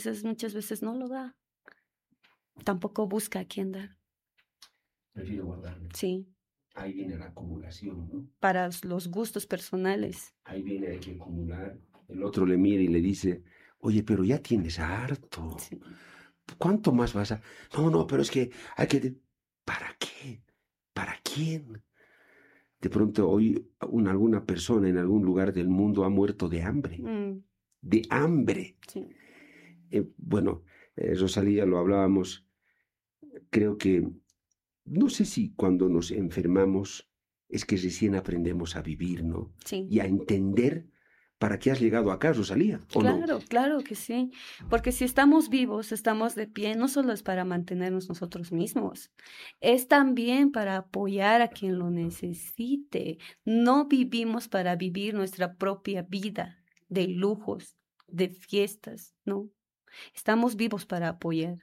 entonces muchas veces no lo da. Tampoco busca a quién dar. Prefiero guardarme. Sí. Ahí viene la acumulación, ¿no? Para los gustos personales. Ahí viene, hay que acumular. El otro le mira y le dice, oye, pero ya tienes harto. Sí. ¿Cuánto más vas a...? No, pero es que hay que... ¿Para qué? ¿Para quién? De pronto hoy alguna persona en algún lugar del mundo ha muerto de hambre. De hambre. Sí. Bueno, Rosalía, lo hablábamos, creo que, no sé si cuando nos enfermamos es que recién aprendemos a vivir, ¿no? Sí. Y a entender para qué has llegado acá, Rosalía, ¿o Claro, no? claro que sí. Porque si estamos vivos, estamos de pie, no solo es para mantenernos nosotros mismos, es también para apoyar a quien lo necesite. No vivimos para vivir nuestra propia vida de lujos, de fiestas, ¿no? Estamos vivos para apoyar.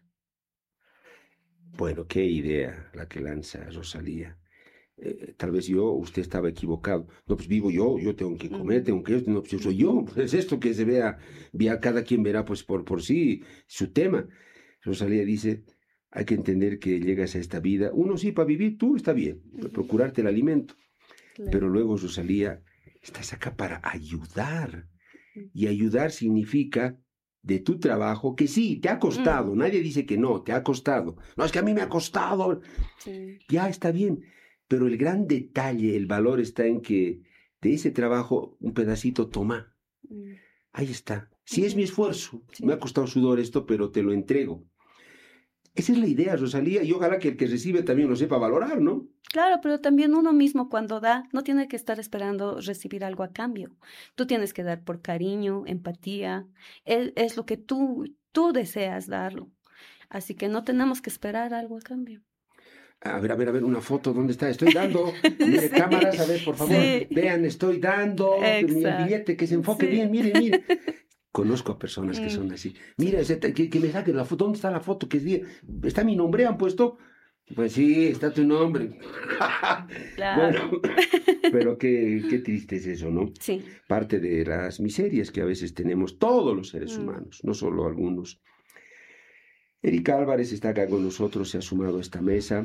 Bueno, qué idea la que lanza Rosalía. Tal vez usted estaba equivocado. No, pues vivo yo tengo que comer, tengo que... No, pues yo soy yo. Es esto que se vea, cada quien verá pues por sí su tema. Rosalía dice, hay que entender que llegas a esta vida, uno sí para vivir, tú está bien, procurarte el alimento. Claro. Pero luego, Rosalía, estás acá para ayudar. Y ayudar significa de tu trabajo, que sí, te ha costado, nadie dice que no, te ha costado. No, es que a mí me ha costado. Sí. Ya está bien, pero el gran detalle, el valor está en que de ese trabajo un pedacito toma. Ahí está. Sí es mi esfuerzo, Sí. me ha costado sudor esto, pero te lo entrego. Esa es la idea, Rosalía, y ojalá que el que recibe también lo sepa valorar, ¿no? Claro, pero también uno mismo cuando da no tiene que estar esperando recibir algo a cambio. Tú tienes que dar por cariño, empatía. Es lo que tú deseas darlo. Así que no tenemos que esperar algo a cambio. A ver, una foto, ¿dónde está? Estoy dando. Mire, Sí, cámaras, a ver, por favor, sí. vean, estoy dando el Exacto. billete, que se enfoque Sí. bien, mire. Conozco a personas que son así. Mira, que me saquen la foto, ¿dónde está la foto? ¿Está mi nombre? ¿Han puesto? Pues sí, está tu nombre. Claro. Bueno, pero qué triste es eso, ¿no? Sí. Parte de las miserias que a veces tenemos todos los seres humanos, no solo algunos. Erika Álvarez está acá con nosotros, se ha sumado a esta mesa.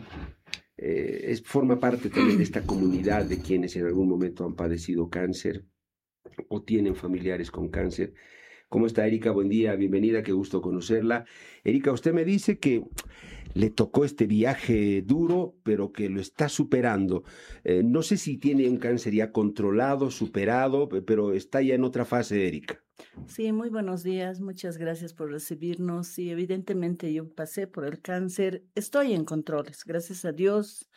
Forma parte también de esta comunidad de quienes en algún momento han padecido cáncer o tienen familiares con cáncer. ¿Cómo está, Erika? Buen día, bienvenida, qué gusto conocerla. Erika, usted me dice que le tocó este viaje duro, pero que lo está superando. No sé si tiene un cáncer ya controlado, superado, pero está ya en otra fase, Erika. Sí, muy buenos días, muchas gracias por recibirnos. Sí, evidentemente yo pasé por el cáncer, estoy en controles, gracias a Dios.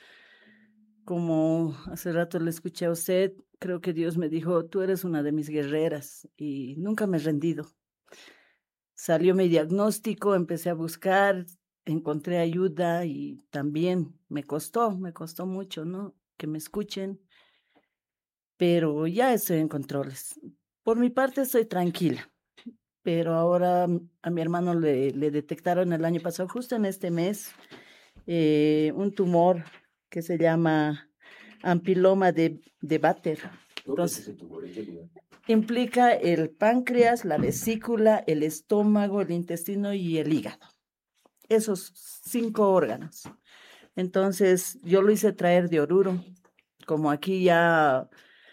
Como hace rato le escuché a usted, creo que Dios me dijo, tú eres una de mis guerreras y nunca me he rendido. Salió mi diagnóstico, empecé a buscar, encontré ayuda y también me costó mucho, ¿no? Que me escuchen, pero ya estoy en controles. Por mi parte estoy tranquila, pero ahora a mi hermano le detectaron el año pasado, justo en este mes, un tumor que se llama ampiloma de Batter. Entonces, implica el páncreas, la vesícula, el estómago, el intestino y el hígado. Esos 5 órganos. Entonces, yo lo hice traer de Oruro. Como aquí ya,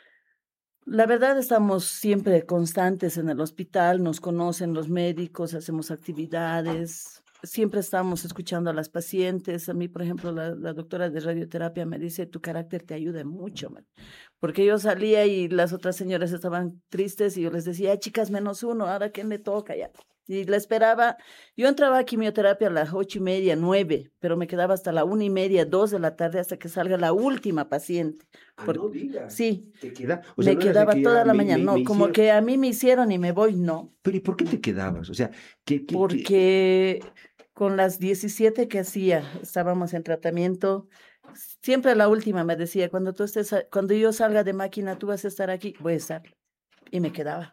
la verdad estamos siempre constantes en el hospital, nos conocen los médicos, hacemos actividades, siempre estamos escuchando a las pacientes. A mí, por ejemplo, la doctora de radioterapia me dice, tu carácter te ayuda mucho, man. Porque yo salía y las otras señoras estaban tristes y yo les decía, "Ay, chicas, -1, ahora quién le toca ya". Y la esperaba, yo entraba a quimioterapia a las 8:30, 9, pero me quedaba hasta la 1:30, 2 de la tarde hasta que salga la última paciente. No digas. Sí, ¿Te queda? O sea, me no era de quedaba que toda ya la mañana, no, como hicieron... que a mí me hicieron y me voy, no. Pero ¿y por qué te quedabas? O sea, Porque con las 17 que hacía, estábamos en tratamiento, siempre la última me decía, cuando yo salga de máquina, tú vas a estar aquí, voy a estar. Y me quedaba.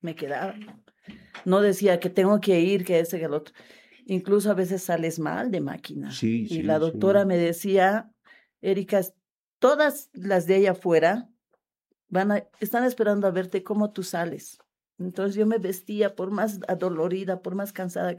No decía que tengo que ir, que que el otro. Incluso a veces sales mal de máquina. Sí, Y la doctora sí. me decía, Erika, todas las de allá afuera están esperando a verte cómo tú sales. Entonces yo me vestía, por más adolorida, por más cansada